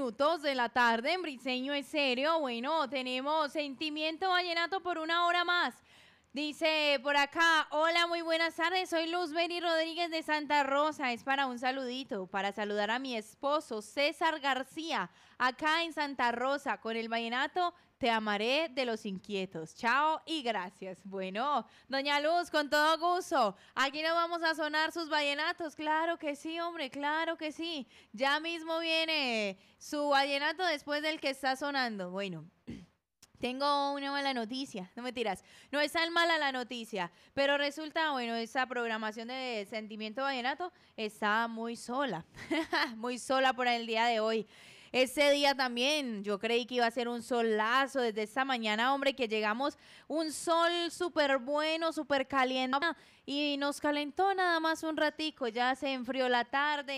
minutos de la tarde en Briseño es Serio. Bueno, tenemos Sentimiento Vallenato por una hora más. Dice por acá, hola, muy buenas tardes, soy Luzberi Rodríguez de Santa Rosa. Es para un saludito, para saludar a mi esposo César García, acá en Santa Rosa, con el vallenato Te amaré de los inquietos. Chao y gracias. Bueno, doña Luz, con todo gusto, aquí nos vamos a sonar sus vallenatos. Claro que sí, hombre, claro que sí. Ya mismo viene su vallenato después del que está sonando. Bueno. Tengo una mala noticia, no mentiras, no es tan mala la noticia, pero resulta, bueno, esa programación de Sentimiento Vallenato está muy sola, muy sola por el día de hoy. Ese día también yo creí que iba a ser un solazo desde esta mañana, hombre, que llegamos un sol súper bueno, súper caliente y nos calentó nada más un ratico, ya se enfrió la tarde,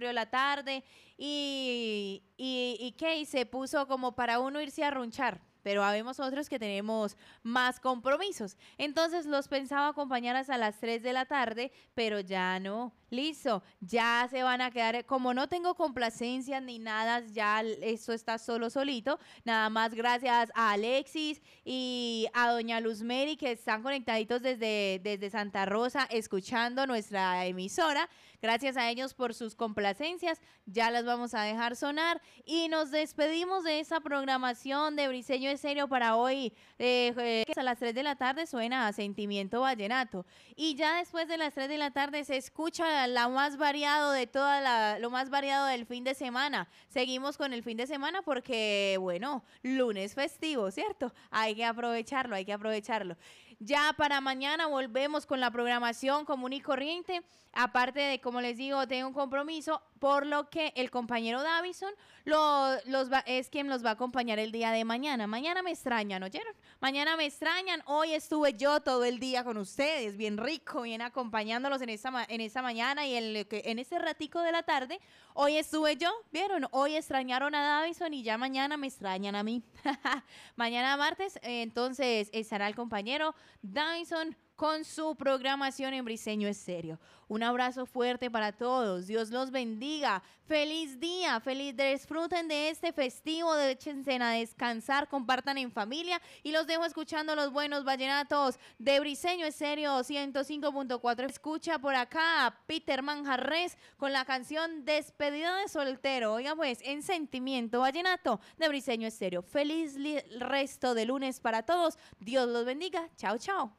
y ¿qué? Y se puso como para uno irse a runchar. Pero habemos otros que tenemos más compromisos. Entonces los pensaba acompañar hasta las 3 de la tarde, pero ya no. Listo, ya se van a quedar, como no tengo complacencias ni nada, ya esto está solito. Nada más gracias a Alexis y a doña Luzmeri que están conectaditos desde Santa Rosa escuchando nuestra emisora. Gracias a ellos por sus complacencias, ya las vamos a dejar sonar y nos despedimos de esa programación de Briseño es Serio para hoy. A las 3 de la tarde suena Sentimiento Vallenato y ya después de las 3 de la tarde se escucha lo más variado de lo más variado del fin de semana. Seguimos con el fin de semana porque, bueno, lunes festivo, ¿cierto? Hay que aprovecharlo, hay que aprovecharlo. Ya para mañana volvemos con la programación común y corriente. Aparte de, como les digo, tengo un compromiso, por lo que el compañero Davison es quien los va a acompañar el día de mañana. Mañana me extrañan, ¿oyeron? Mañana me extrañan. Hoy estuve yo todo el día con ustedes, bien rico, bien acompañándolos en esta mañana y en ese ratico de la tarde. Hoy estuve yo, ¿vieron? Hoy extrañaron a Davison y ya mañana me extrañan a mí. Mañana martes, entonces estará el compañero Davison con su programación en Briseño es Serio. Un abrazo fuerte para todos. Dios los bendiga. Feliz día. Disfruten de este festivo. Échense a descansar. Compartan en familia. Y los dejo escuchando los buenos vallenatos de Briseño es Serio 105.4. Escucha por acá a Peter Manjarres con la canción Despedida de Soltero. Oiga pues, en Sentimiento Vallenato de Briseño es Serio. Feliz resto de lunes para todos. Dios los bendiga. Chao, chao.